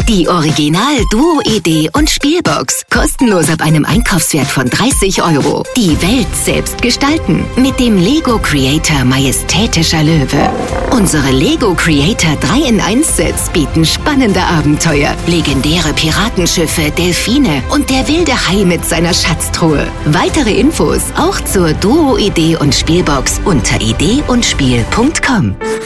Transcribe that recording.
Die Original Duo Idee und Spielbox. Kostenlos ab einem Einkaufswert von 30 €. Die Welt selbst gestalten. Mit dem Lego Creator Majestätischer Löwe. Unsere Lego Creator 3-in-1-Sets bieten spannende Abenteuer, legendäre Piratenschiffe, Delfine und der wilde Hai mit seiner Schatztruhe. Weitere Infos auch zur Duo Idee und Spielbox unter ideeundspiel.com.